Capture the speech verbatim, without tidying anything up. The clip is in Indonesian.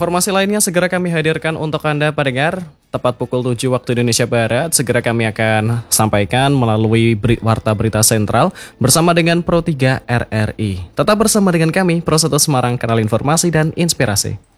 Informasi lainnya segera kami hadirkan untuk Anda pendengar. Tepat pukul tujuh waktu Indonesia Barat, segera kami akan sampaikan melalui beri, Warta Berita Sentral bersama dengan Pro tiga R R I. Tetap bersama dengan kami, Pro satu Semarang, kanal informasi dan inspirasi.